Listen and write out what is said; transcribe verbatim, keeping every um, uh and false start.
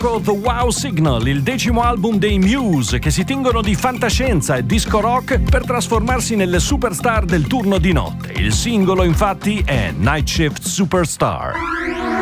The Wow Signal, il decimo album dei Muse, che si tingono di fantascienza e disco rock per trasformarsi nelle superstar del turno di notte. Il singolo infatti è Night Shift Superstar.